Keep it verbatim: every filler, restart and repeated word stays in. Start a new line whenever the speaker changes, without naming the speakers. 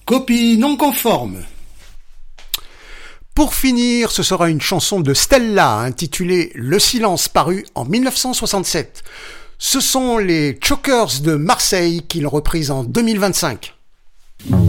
Copie non conforme.
Pour finir, ce sera une chanson de Stella intitulée Le silence, paru en mille neuf cent soixante-sept. Ce sont les Chokers de Marseille qui l'ont reprise en deux mille vingt-cinq.